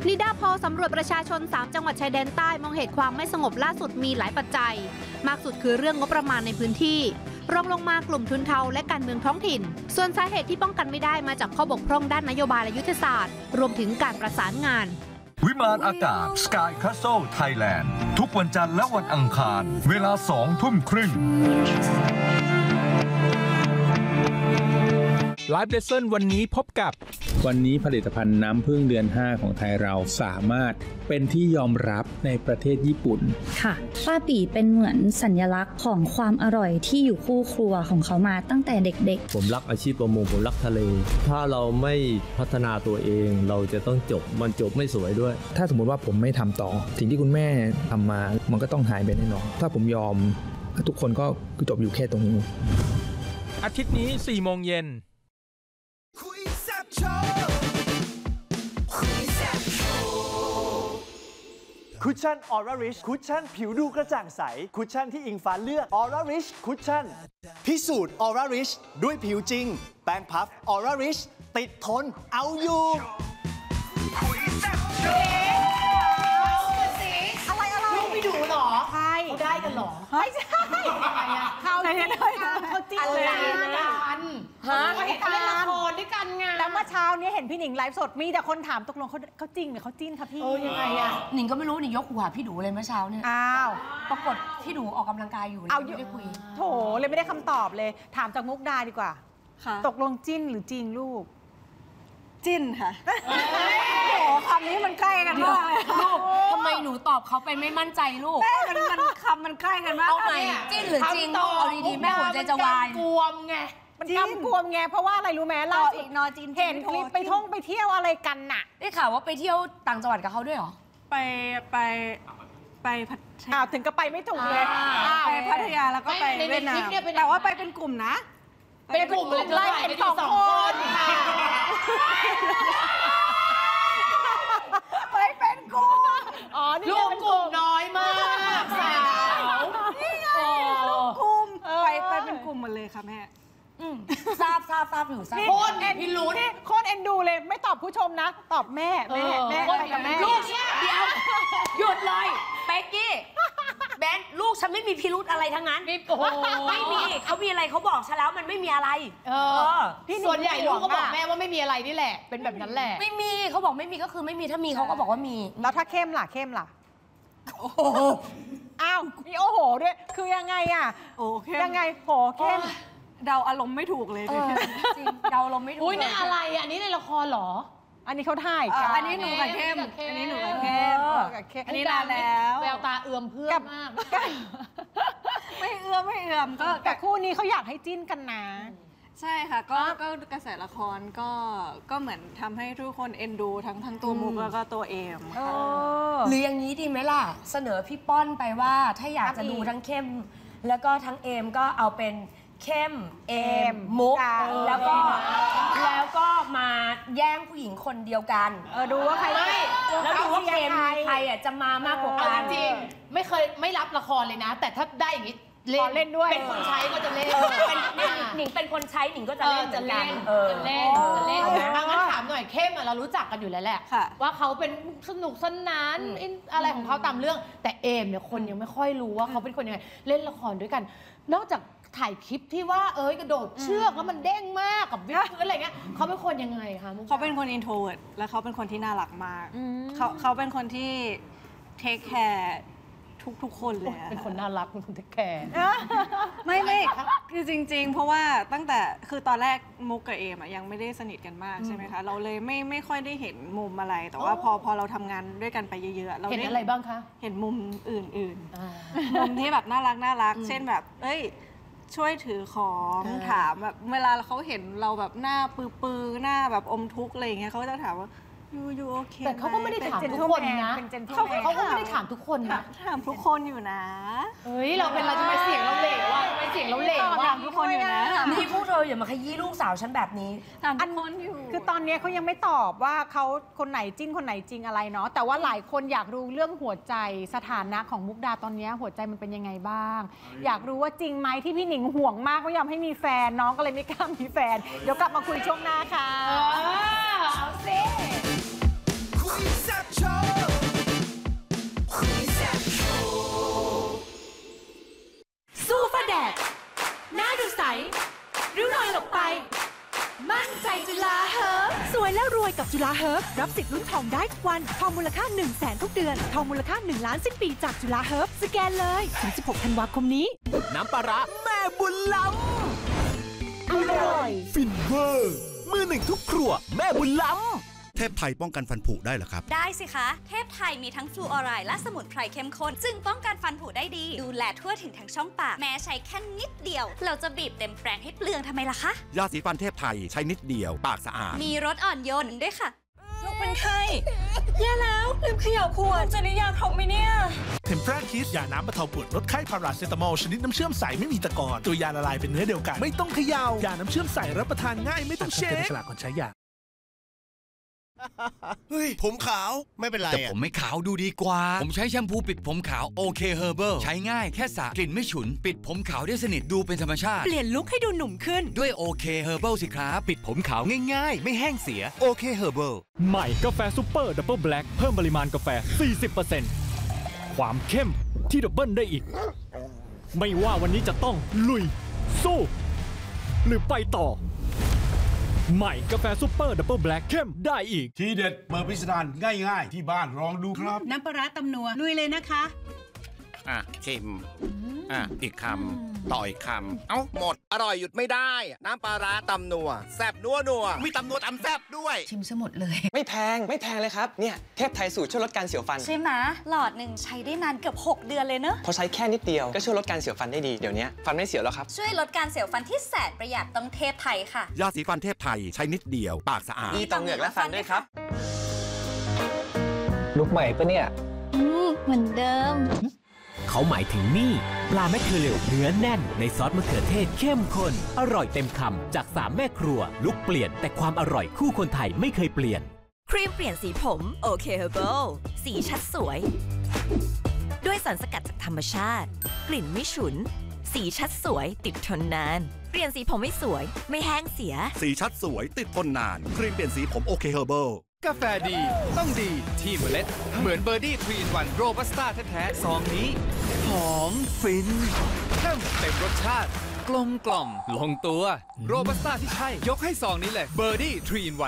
นิดาโพลสำรวจประชาชน3จังหวัดชายแดนใต้มองเหตุความไม่สงบล่าสุดมีหลายปัจจัยมากสุดคือเรื่องงบประมาณในพื้นที่รองลงมากลุ่มทุนเทาและการเมืองท้องถิ่นส่วนสาเหตุที่ป้องกันไม่ได้มาจากข้อบกพร่องด้านนโยบายและยุทธศาสตร์รวมถึงการประสานงานวิมานอากาศ Sky Castle Thailand ทุกวันจันทร์และวันอังคารเวลา 20:30 น. ไลฟ์เลสเซ่นวันนี้พบกับวันนี้ผลิตภัณฑ์น้ำผึ้งเดือน 5 ของไทยเราสามารถเป็นที่ยอมรับในประเทศญี่ปุ่นค่ะป้าปี่เป็นเหมือนสัญลักษณ์ของความอร่อยที่อยู่คู่ครัวของเขามาตั้งแต่เด็กๆผมรักอาชีพประมงผมรักทะเลถ้าเราไม่พัฒนาตัวเองเราจะต้องมันจบไม่สวยด้วยถ้าสมมติว่าผมไม่ทำต่อสิ่งที่คุณแม่ทำมามันก็ต้องหายไปแน่นอนถ้าผมยอมทุกคนก็จบอยู่แค่ตรงนี้อาทิตย์นี้ 4:00 น. คุชชั่นออร่าริชคุชชั่นผิวดูกระจ่างใสคุชชั่นที่อิงฟ้าเลือกออร่าริชคุชชั่นพิสูจน์ออร่าริชด้วยผิวจริงแป้งพัฟออร่าริชติดทนเอาอยู่อะไรลูกไม่ดูหรอใช่เขาได้กันหรอไม่ใช่เขาเล่นด้วยเขาจิ้นกันฮะเขาเล่นละครด้วยกันไงแล้วเมื่อเช้านี้เห็นพี่หนิงไลฟ์สดมีแต่คนถามตกลงเขาจริงหรือเขาจิ้นคะพี่ยังไงอะหนิงก็ไม่รู้หนิงยกหูหาพี่ดูเลยเมื่อเช้าเนี่ยอ้าวปรากฏพี่ดูออกกำลังกายอยู่เอาไม่ได้คุยโถเลยไม่ได้คำตอบเลยถามจากมุกดาดีกว่าตกลงจิ้นหรือจริงลูกจิ้นค่ะโอ้คำนี้มันใกล้กันมากเลยลูกทำไมหนูตอบเขาไปไม่มั่นใจลูกมันคำมันใกล้กันมากเอาใหม่จิ้นหรือจริงเอาดีๆแม่หัวใจจะวายกวมไงมันกำกวมไงเพราะว่าอะไรรู้ไหมเราอีกนอจินเห็นคลิปไปท่องไปเที่ยวอะไรกันน่ะได้ข่าวว่าไปเที่ยวต่างจังหวัดกับเขาด้วยเหรอไปพัทยาถึงก็ไปไม่ถูกเลยไปพัทยาแล้วก็ไปเวียดนามแต่ว่าไปเป็นกลุ่มนะเป็นกลุ่มเลยไล่เป็น2 คนไปเป็นกลุ่มลูกกลุ่มน้อยมากสาวลูกกลุ่มไปเป็นกลุ่มหมดเลยค่ะแม่ทราบอยู่ทราบโคตรพี่ลุ้นโคตรเอ็นดูเลยไม่ตอบผู้ชมนะตอบแม่ไปกับแม่ลูกเนี่ยเดี๋ยวหยุดเลยเป๊กกี้แบนลูกฉันไม่มีพิรุธอะไรทั้งนั้นไม่มีเขามีอะไรเขาบอกฉันแล้วมันไม่มีอะไรส่วนใหญ่ลูกก็บอกแม่ว่าไม่มีอะไรนี่แหละเป็นแบบนั้นแหละไม่มีเขาบอกไม่มีก็คือไม่มีถ้ามีเขาก็บอกว่ามีแล้วถ้าเข้มล่ะอ้าวมีโอ้โหด้วยคือยังไงอ่ะยังไงโหเข้มเดาอารมณ์ไม่ถูกเลยจริงเดาอารมณ์ไม่ถูกอุ้ยนี่อะไรอันนี้ในละครหรออันนี้เขาถ่ายอันนี้หนูกับเข้มอันนี้หนูกับเข้มอันนี้นานแล้วแววตาเอื่อมเพื่อนมากไม่เอื่อมก็แต่คู่นี้เขาอยากให้จิ้นกันนะใช่ค่ะก็กระแสละครก็เหมือนทำให้ทุกคนเอ็นดูทั้งตัวมุกแล้วก็ตัวเอมหรืออย่างนี้ดีไหมล่ะเสนอพี่ป้อนไปว่าถ้าอยากจะดูทั้งเข้มแล้วก็ทั้งเอมก็เอาเป็นเข้มเอมมุกแล้วก็มาแย่งผู้หญิงคนเดียวกันดูว่าใครแล้วดูว่าเกมใครจะมามากกว่ากันจริงไม่รับละครเลยนะแต่ถ้าได้อย่างนี้เล่นด้วยเป็นคนใช้ก็จะเล่นหนิงเป็นคนใช้หนิงก็จะเล่นจะเล่นงั้นถามหน่อยเข้มเรารู้จักกันอยู่แล้วแหละว่าเขาเป็นสนุกสนานอะไรของเขาตามเรื่องแต่เอมเนี่ยคนยังไม่ค่อยรู้ว่าเขาเป็นคนยังไงเล่นละครด้วยกันนอกจากถ่ายคลิปที่ว่ากระโดดเชือกแล้วมันเด้งมากกับวิวอะไรเงี้ยเขาเป็นคนยังไงคะเขาเป็นคนอินโทรเวิร์ตแล้วเขาเป็นคนที่น่ารักมากเขาเป็นคนที่เทคแคร์ทุกคนเลยเป็นคนน่ารักเป็นคนเทคแคร์ไม่คือจริงๆเพราะว่าตั้งแต่คือตอนแรกมุกกับเอมยังไม่ได้สนิทกันมากใช่ไหมคะเราเลยไม่ค่อยได้เห็นมุมอะไรแต่ว่าพอเราทำงานด้วยกันไปเยอะๆเราเห็นอะไรบ้างคะเห็นมุมอื่นๆมุมที่แบบน่ารักเช่นแบบช่วยถือของถามแบบเวลาเขาเห็นเราแบบหน้าปื้อหน้าแบบอมทุกข์อะไรอย่างเงี้ยเขาจะถามว่ายูโอเคแต่เขาก็ไม่ได้ถามทุกคนนะเขาก็ไม่ได้ถามทุกคนนะถามทุกคนอยู่นะเราเป็นอะไรจะมาเสียงเราเหลวว่าเป็นเสียงเราเหลวว่าถามทุกคนอยู่นะนี่พวกเธออย่ามาขยี้ลูกสาวฉันแบบนี้ถามทุกคนอยู่คือตอนนี้เขายังไม่ตอบว่าเขาคนไหนจิ้นคนไหนจริงอะไรเนาะแต่ว่าหลายคนอยากรู้เรื่องหัวใจสถานะของมุกดาตอนนี้หัวใจมันเป็นยังไงบ้างอยากรู้ว่าจริงไหมที่พี่หนิงห่วงมากไม่ยอมให้มีแฟนน้องก็เลยไม่กล้ามีแฟนเดี๋ยวกลับมาคุยช่วงหน้าค่ะเอาสิวยกับจุฬาเฮิร์บรับสิทธิ์ลุ้นทองได้ทุกวันทองมูลค่า 100,000 ทุกเดือนทองมูลค่า1 ล้านสิ้นปีจากจุฬาเฮิร์บสแกนเลยถึง 16 ธันวาคมนี้น้ำปลาร้าแม่บุญล้ำอร่อยฟินเวอร์มือหนึ่งทุกครัวแม่บุญล้ำเทพไทยป้องกันฟันผุได้เหรอครับได้สิคะเทพไทยมีทั้งฟลูออไรด์และสมุนไพรเข้มข้นจึงป้องกันฟันผุได้ดีดูแลทั่วถึงทั้งช่องปากแม้ใช้แค่นิดเดียวเราจะบีบเต็มแปรงให้เปลืองทำไมล่ะคะยาสีฟันเทพไทยใช้นิดเดียวปากสะอาดมีรสอ่อนโยนด้วยค่ะลูกเป็นไข้แย่แล้วลืมเขย่าขวดจะได้ยาครบไหมเนี่ยเทมเพราคิสยาน้ำบรรเทาปวดลดไข้พาราเซตามอลชนิดน้ำเชื่อมใสไม่มีตะกอนตัวยาละลายเป็นเนื้อเดียวกันไม่ต้องเขย่ายาน้ำเชื่อมใสรับประทานง่ายไม่ต้องเช็คฉลากก่อนใช้ยาเฮ้ยผมขาวไม่เป็นไรแต่ผมไม่ขาวดูดีกว่าผมใช้แชมพูปิดผมขาวโอเคเฮอร์เบิลใช้ง่ายแค่สระกลิ่นไม่ฉุนปิดผมขาวได้สนิทดูเป็นธรรมชาติเปลี่ยนลุคให้ดูหนุ่มขึ้นด้วยโอเคเฮอร์เบิลสิครับปิดผมขาวง่ายๆไม่แห้งเสียโอเคเฮอร์เบิลใหม่กาแฟซุปเปอร์ดับเบิลแบล็คเพิ่มปริมาณกาแฟ 40% ความเข้มที่ดับเบิลได้อีกไม่ว่าวันนี้จะต้องลุยสู้หรือไปต่อใหม่กาแฟซุปเปอร์ดับเบิลแบล็คเข้มได้อีกทีเด็ดเปิดพิสดารง่ายๆที่บ้านลองดูครับน้ำปลาร้าตำนัวลุยเลยนะคะชิมอีกคำต่ออีกคำเอ้าหมดอร่อยหยุดไม่ได้น้ำปลาร้าตำนัวแซ่บนัวมีตำนัวตำแซ่บด้วยชิมซะหมดเลยไม่แพงเลยครับเนี่ยเทพไทยสูตรช่วยลดการเสียวฟันใช่ไหมหลอดหนึ่งใช้ได้นานเกือบ6 เดือนเลยเนอะพอใช้แค่นิดเดียวก็ช่วยลดการเสียวฟันได้ดีเดี๋ยวนี้ฟันไม่เสียวแล้วครับช่วยลดการเสียวฟันที่แสนประหยัดต้องเทพไทยค่ะยาสีฟันเทพไทยใช้นิดเดียวปากสะอาดดีต่อเหงือกและฟันด้วยครับลุกใหม่ปะเนี่ยเหมือนเดิมเขาหมายถึงนี่ปลาแมคเคอเรลเนื้อแน่นในซอสมะเขือเทศเข้มข้นอร่อยเต็มคำจาก3 แม่ครัวลุกเปลี่ยนแต่ความอร่อยคู่คนไทยไม่เคยเปลี่ยนครีมเปลี่ยนสีผมโอเคเฮอร์เบิลสีชัดสวยด้วยสารสกัดจากธรรมชาติกลิ่นไม่ฉุนสีชัดสวยติดทนนานเปลี่ยนสีผมไม่สวยไม่แห้งเสียสีชัดสวยติดทนนานครีมเปลี่ยนสีผมโอเคเฮอร์เบิลกาแฟดีต้องดีที่เมล็ดเหมือนเบอร์ดี้3-in-1โรบัสต้าแท้ๆซองนี้หอมฟินเข้มเต็มรสชาติกลมกล่อมลงตัวโรบัสต้าที่ใช่ยกให้ซองนี้เลยเบอร์ดี้3-in-1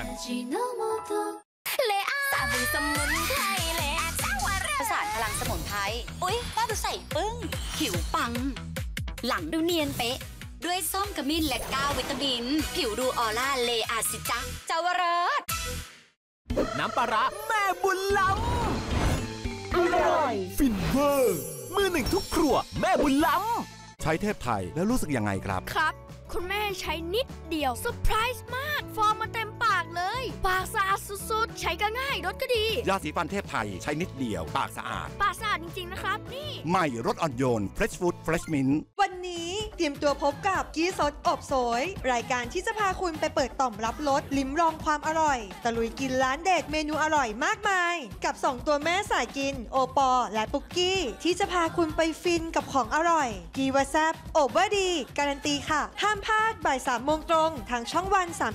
สบู่สมุนไพรประสานพลังสมุนไพรอุ๊ยป้าดูใส่ปึ้งผิวปังหลังดูเนียนเป๊ะด้วยส้มขมิ้นและ9 วิตามินผิวดูออร่าเลอาสิจ๊ะเจ้าวรสน้ำปลาร้าแม่บุญล้ำอร่อยฟินเวอร์มือหนึ่งทุกครัวแม่บุญล้ำใช้เทพไทยแล้วรู้สึกยังไงครับครับคุณแม่ใช้นิดเดียวเซอร์ไพรส์มากฟอร์มมาเต็มปากเลยปากสะอาดสุดๆใช้ก็ง่ายรสก็ดียาสีฟันเทพไทยใช้นิดเดียวปากสะอาดปากสะอาดจริงๆนะครับนี่ใหม่รสอ่อนโยน Fresh Food Fresh Mint วันนี้เตรียมตัวพบกับกี้สดอบโสยรายการที่จะพาคุณไปเปิดต่อมรับรสลิ้มลองความอร่อยตะลุยกินร้านเด็ดเมนูอร่อยมากมายกับ2 ตัวแม่สายกินโอปอและปุกกี้ที่จะพาคุณไปฟินกับของอร่อยกีวาแซบโอเวอร์ดีการันตีค่ะห้ามพลาดบ่าย 3 โมงตรงทางช่องวัน 31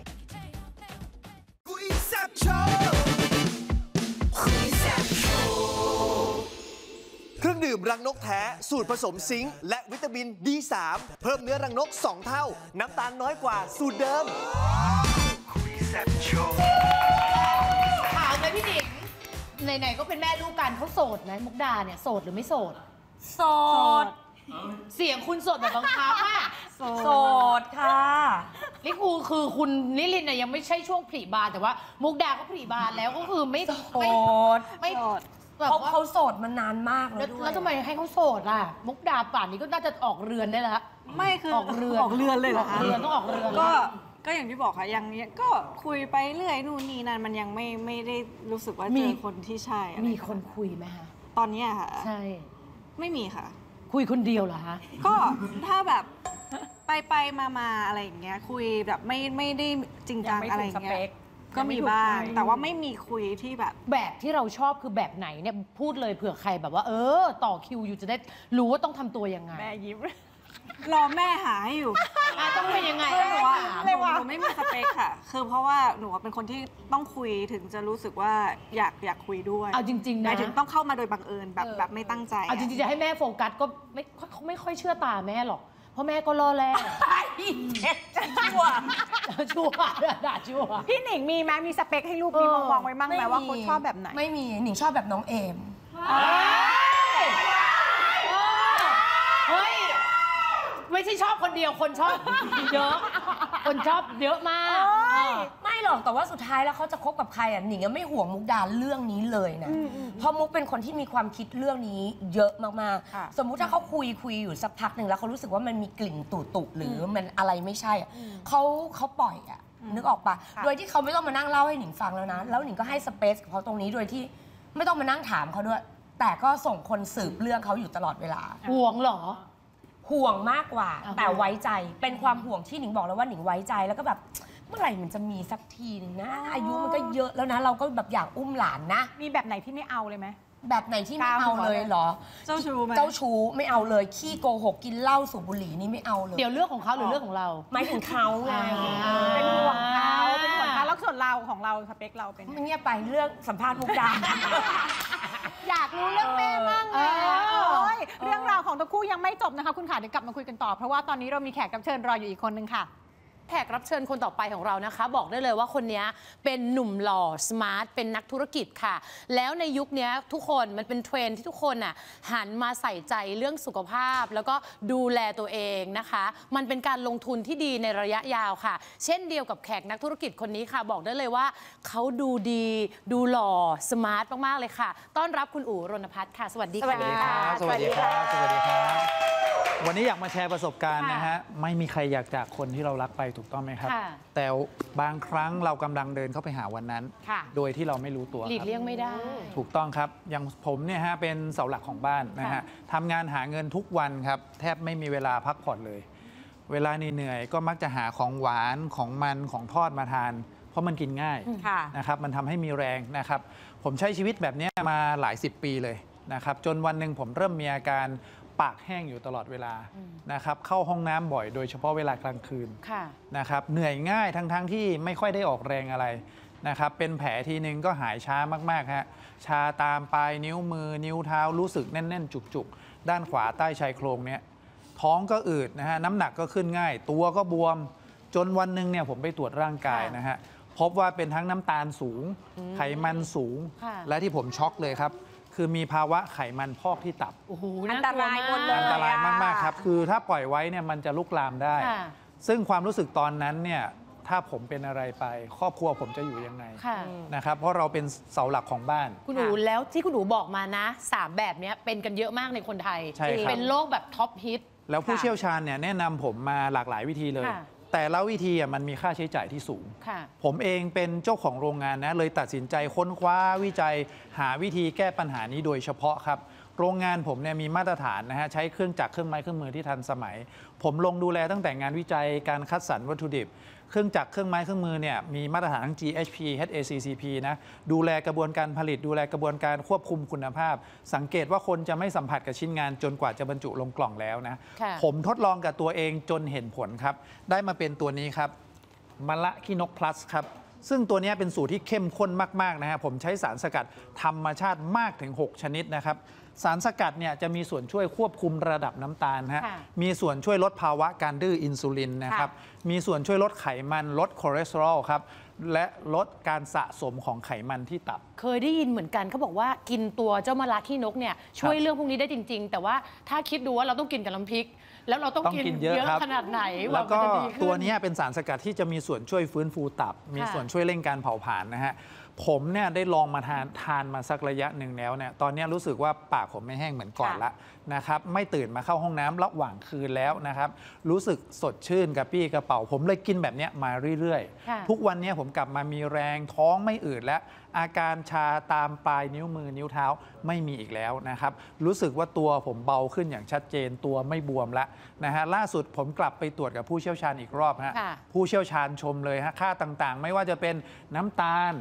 เครื่องดื่มรังนกแท้สูตรผสมซิงค์และวิตามิน D3 เพิ่มเนื้อรังนก2 เท่าน้ำตาลน้อยกว่าสูตรเดิมถามเลยพี่หนิงไหนๆก็เป็นแม่ลูกกันเขาโสดไหมมุกดาเนี่ยโสดหรือไม่โสดโสดเสียงคุณโสดแบบบังคับอะโสดค่ะนี่คือคุณนิรินทร์เนี่ยยังไม่ใช่ช่วงผลิบานแต่ว่ามุกดาก็ผลิบานแล้วก็คือไม่โสดไม่เขาโสดมานานมากแล้วด้วยแล้วทำไมให้เขาโสดล่ะมุกดาป่านนี้ก็น่าจะออกเรือนได้แล้วไม่คือออกเรือนเลยเหรอคะเรือนต้องออกเรือนก็อย่างที่บอกค่ะยังก็คุยไปเรื่อยนู่นนี่นั่นมันยังไม่ได้รู้สึกว่าเจอคนที่ใช่มีคนคุยไหมคะตอนนี้ค่ะใช่ไม่มีค่ะคุยคนเดียวเหรอคะก็ถ้าแบบไปมาอะไรอย่างเงี้ยคุยแบบไม่ได้จริงจังอะไรอย่างเงี้ยก็มีบ้างแต่ว่าไม่มีคุยที่แบบที่เราชอบคือแบบไหนเนี่ยพูดเลยเผื่อใครแบบว่าต่อคิวอยู่จะได้รู้ว่าต้องทำตัวยังไงแม่ยิ้มรอแม่หาให้อยู่ต้องเป็นยังไงหนูไม่มีสเปคค่ะคือเพราะว่าหนูเป็นคนที่ต้องคุยถึงจะรู้สึกว่าอยากคุยด้วยเอาจริงๆนะถึงต้องเข้ามาโดยบังเอิญแบบไม่ตั้งใจเอาจริงๆจะให้แม่โฟกัสก็ไม่ค่อยเชื่อตาแม่หรอกพ่อแม่ก็รอแล้วชั่วด่าชั่วพี่หนิงมีไหมมีสเปคให้ลูกมีมองไว้มั่งไหมว่าคุณชอบแบบไหนไม่มีหนิงชอบแบบน้องเอมเฮ้ยไม่ใช่ชอบคนเดียวคนชอบเยอะคนชอบเยอะมากไม่หรอกแต่ว่าสุดท้ายแล้วเขาจะคบกับใครอ่ะหนิงไม่ห่วงมุกดาเรื่องนี้เลยนะเพราะมุกเป็นคนที่มีความคิดเรื่องนี้เยอะมากๆสมมุติถ้าเขาคุยอยู่สักพักหนึ่งแล้วเขารู้สึกว่ามันมีกลิ่นตุหรือมันอะไรไม่ใช่เขาปล่อยอ่ะนึกออกปะโดยที่เขาไม่ต้องมานั่งเล่าให้หนิงฟังแล้วนะแล้วหนิงก็ให้สเปซกับเขาตรงนี้โดยที่ไม่ต้องมานั่งถามเขาด้วยแต่ก็ส่งคนสืบเรื่องเขาอยู่ตลอดเวลาห่วงเหรอห่วงมากกว่าแต่ไว้ใจเป็นความห่วงที่หนิงบอกแล้วว่าหนิงไว้ใจแล้วก็แบบเมื่อไหร่มันจะมีสักทีนึงนะอายุมันก็เยอะแล้วนะเราก็แบบอยากอุ้มหลานนะมีแบบไหนที่ไม่เอาเลยไหมแบบไหนที่ไม่เอาเลยเหรอเจ้าชู้ไหมเจ้าชู้ไม่เอาเลยขี้โกหกกินเหล้าสูบบุหรี่นี่ไม่เอาเลยเดี๋ยวเรื่องของเขาหรือเรื่องของเราหมายถึงเขาไงเป็นห่วงเขาแล้วส่วนเราของเราสเปคเราเป็นเงียบไปเรื่องสัมภาษณ์มุกดาอยากรู้เรื่องแม่มั่งเรื่องราวของทั้งคู่ยังไม่จบนะคะคุณขาเดี๋ยวกลับมาคุยกันต่อเพราะว่าตอนนี้เรามีแขกรับเชิญรออยู่อีกคนนึงค่ะแขกรับเชิญคนต่อไปของเรานะคะบอกได้เลยว่าคนนี้เป็นหนุ่มหล่อสมาร์ทเป็นนักธุรกิจค่ะแล้วในยุคนี้ทุกคนมันเป็นเทรนด์ที่ทุกคนน่ะหันมาใส่ใจเรื่องสุขภาพแล้วก็ดูแลตัวเองนะคะมันเป็นการลงทุนที่ดีในระยะยาวค่ะเช่นเดียวกับแขกนักธุรกิจคนนี้ค่ะบอกได้เลยว่าเขาดูดีดูหล่อสมาร์ทมากๆเลยค่ะต้อนรับคุณอู๋รณพัฒน์ค่ะสวัสดีค่ะสวัสดีครับสวัสดีครับสวัสดีครับวันนี้อยากมาแชร์ประสบการณ์นะฮะไม่มีใครอยากจากคนที่เรารักไปถูกต้องไหมครับแต่บางครั้งเรากำลังเดินเข้าไปหาวันนั้นโดยที่เราไม่รู้ตัวหลีกเลี่ยงไม่ได้ถูกต้องครับอย่างผมเนี่ยฮะเป็นเสาหลักของบ้านนะฮะทำงานหาเงินทุกวันครับแทบไม่มีเวลาพักผ่อนเลยเวลาเหนื่อยก็มักจะหาของหวานของมันของทอดมาทานเพราะมันกินง่ายนะครับมันทำให้มีแรงนะครับผมใช้ชีวิตแบบนี้มาหลาย10 ปีเลยนะครับจนวันหนึ่งผมเริ่มมีอาการปากแห้งอยู่ตลอดเวลานะครับเข้าห้องน้ำบ่อยโดยเฉพาะเวลากลางคืนนะครับเหนื่อยง่ายทั้งที่ไม่ค่อยได้ออกแรงอะไรนะครับเป็นแผลทีนึงก็หายช้ามากๆฮะชาตามปลายนิ้วมือนิ้วเท้ารู้สึกแน่นๆจุกๆด้านขวาใต้ชายโครงเนี่ยท้องก็อืดนะฮะน้ำหนักก็ขึ้นง่ายตัวก็บวมจนวันหนึ่งเนี่ยผมไปตรวจร่างกายนะฮะพบว่าเป็นทั้งน้ำตาลสูงไขมันสูงและที่ผมช็อกเลยครับคือมีภาวะไขมันพอกที่ตับอันตรายหมดเลยอันตรายมากๆครับคือถ้าปล่อยไว้เนี่ยมันจะลุกลามได้ซึ่งความรู้สึกตอนนั้นเนี่ยถ้าผมเป็นอะไรไปครอบครัวผมจะอยู่ยังไงนะครับเพราะเราเป็นเสาหลักของบ้านคุณอู๋แล้วที่คุณอู๋บอกมานะ3แบบนี้เป็นกันเยอะมากในคนไทยเป็นโรคแบบท็อปฮิตแล้วผู้เชี่ยวชาญเนี่ยแนะนำผมมาหลากหลายวิธีเลยแต่ละวิธีมันมีค่าใช้จ่ายที่สูงผมเองเป็นเจ้าของโรงงานนะเลยตัดสินใจค้นคว้าวิจัยหาวิธีแก้ปัญหานี้โดยเฉพาะครับโรงงานผมเนี่ยมีมาตรฐานนะฮะใช้เครื่องจักรเครื่องไม้เครื่องมือที่ทันสมัยผมลงดูแลตั้งแต่งานวิจัยการคัดสรรวัตถุดิบเครื่องจักรเครื่องไม้เครื่องมือเนี่ยมีมาตรฐานทั้ง GHP HACCP นะดูแลกระบวนการผลิตดูแลกระบวนการควบคุมคุณภาพสังเกตว่าคนจะไม่สัมผัสกับชิ้นงานจนกว่าจะบรรจุลงกล่องแล้วนะผมทดลองกับตัวเองจนเห็นผลครับได้มาเป็นตัวนี้ครับมะละขี้นก plus ครับซึ่งตัวนี้เป็นสูตรที่เข้มข้นมากๆนะฮะผมใช้สารสกัดธรรมชาติมากถึง6ชนิดนะครับสารสกัดเนี่ยจะมีส่วนช่วยควบคุมระดับน้ำตาลฮะมีส่วนช่วยลดภาวะการดื้ออินซูลินนะครับมีส่วนช่วยลดไขมันลดคอเลสเตอรอลครับและลดการสะสมของไขมันที่ตับเคยได้ยินเหมือนกันเขาบอกว่ากินตัวเจ้ามะระขี้นกเนี่ยช่วยเรื่องพวกนี้ได้จริงๆแต่ว่าถ้าคิดดูว่าเราต้องกินกับน้ำพริกแล้วเราต้องกินเยอะขนาดไหนแล้วก็ตัวนี้เป็นสารสกัดที่จะมีส่วนช่วยฟื้นฟูตับมีส่วนช่วยเร่งการเผาผลาญนะฮะผมเนี่ยได้ลองมาทานมาสักระยะหนึ่งแล้วเนี่ยตอนนี้รู้สึกว่าปากผมไม่แห้งเหมือนก่อนละนะครับไม่ตื่นมาเข้าห้องน้ำระหว่างคืนแล้วนะครับรู้สึกสดชื่นกระปี้กระเป๋าผมเลยกินแบบนี้มาเรื่อยๆทุกวันนี้ผมกลับมามีแรงท้องไม่อืดและอาการชาตามปลายนิ้วมือนิ้วเท้าไม่มีอีกแล้วนะครับรู้สึกว่าตัวผมเบาขึ้นอย่างชัดเจนตัวไม่บวมแล้วนะฮะล่าสุดผมกลับไปตรวจกับผู้เชี่ยวชาญอีกรอบฮะผู้เชี่ยวชาญชมเลยฮะค่าต่างๆไม่ว่าจะเป็นน้ำตาล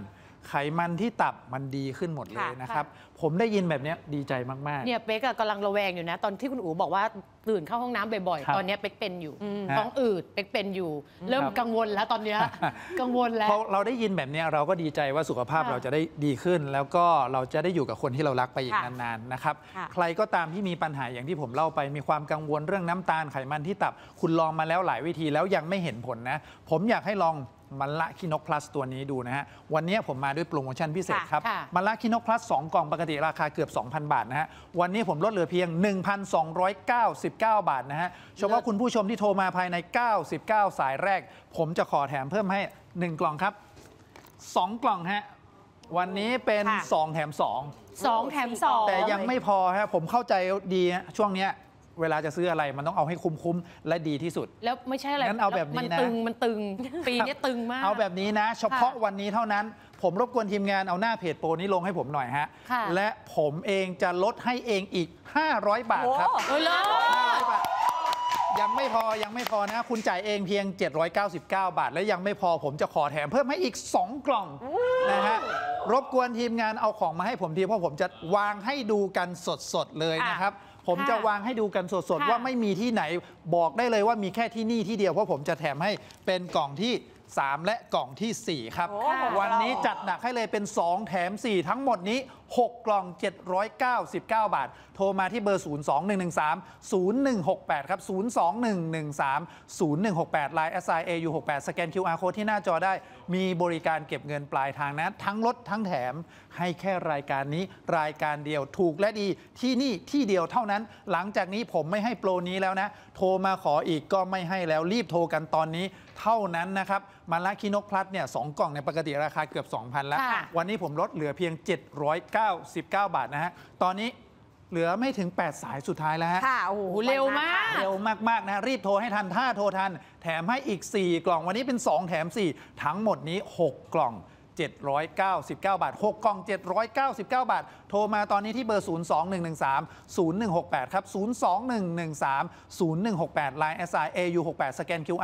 ไขมันที่ตับมันดีขึ้นหมดเลยนะครับผมได้ยินแบบนี้ดีใจมากๆเนี่ยเป๊กกำลังระแวงอยู่นะตอนที่คุณอู๋บอกว่าตื่นเข้าห้องน้ำบ่อยๆตอนนี้เป๊กเป็นอยู่ท้องอืดเป๊กเป็นอยู่เริ่มกังวลแล้วตอนนี้กังวลแล้วพอเราได้ยินแบบนี้เราก็ดีใจว่าสุขภาพเราจะได้ดีขึ้นแล้วก็เราจะได้อยู่กับคนที่เรารักไปอีกนานๆนะครับใครก็ตามที่มีปัญหาอย่างที่ผมเล่าไปมีความกังวลเรื่องน้ำตาลไขมันที่ตับคุณลองมาแล้วหลายวิธีแล้วยังไม่เห็นผลนะผมอยากให้ลองมัลละคินกพลัสตัวนี้ดูนะฮะวันนี้ผมมาด้วยโปรโมชั่นพิเศษครับมัลละคินกพลัส2 กล่องปกติราคาเกือบ 2,000 บาทนะฮะวันนี้ผมลดเหลือเพียง 1,299 บาทนะฮะเฉพาะคุณผู้ชมที่โทรมาภายใน99สายแรกผมจะขอแถมเพิ่มให้1 กล่องครับ2 กล่องฮะวันนี้เป็น2 แถม 2 แถม 2 แต่ยังไม่พอฮะผมเข้าใจดีช่วงนี้เวลาจะซื้ออะไรมันต้องเอาให้คุ้มๆและดีที่สุดแล้วไม่ใช่อะไรงั้นเอาแบบนี้นะมันตึงปีนี้ตึงมากเอาแบบนี้นะเฉพาะวันนี้เท่านั้นผมรบกวนทีมงานเอาหน้าเพจโปรนี้ลงให้ผมหน่อยฮะและผมเองจะลดให้เองอีก500 บาทครับ500 บาทยังไม่พอนะคุณจ่ายเองเพียง799 บาทและยังไม่พอผมจะขอแถมเพิ่มให้อีก2 กล่องนะฮะรบกวนทีมงานเอาของมาให้ผมทีเพราะผมจะวางให้ดูกันสดๆเลยนะครับผมจะวางให้ดูกันสดๆว่าไม่มีที่ไหนบอกได้เลยว่ามีแค่ที่นี่ที่เดียวเพราะผมจะแถมให้เป็นกล่องที่3และกล่องที่4ครับวันนี้จัดหนักให้เลยเป็น2 แถม 4ทั้งหมดนี้6 กล่อง799 บาทโทรมาที่เบอร์ 02113 0168 ครับ 02113 0168 Line SIAU68 สแกน QR Code ที่หน้าจอได้มีบริการเก็บเงินปลายทางนะทั้งลดทั้งแถมให้แค่รายการนี้รายการเดียวถูกและดีที่นี่ที่เดียวเท่านั้นหลังจากนี้ผมไม่ให้โปรนี้แล้วนะโทรมาขออีกก็ไม่ให้แล้วรีบโทรกันตอนนี้เท่านั้นนะครับมัลละคินกพลัสเนี่ย2 กล่องในปกติราคาเกือบ 2,000 แล้ววันนี้ผมลดเหลือเพียง799 บาทนะฮะตอนนี้เหลือไม่ถึง8สายสุดท้ายแล้วฮะโอ้โหเร็วมากนะรีบโทรให้ทันถ้าโทรทันแถมให้อีก4 กล่องวันนี้เป็น2 แถม 4ทั้งหมดนี้6 กล่อง799 บาท6 กล่อง799 บาทโทรมาตอนนี้ที่เบอร์ 02113 0168 ครับ 02113 0168 Line SIAU68 สแกน QR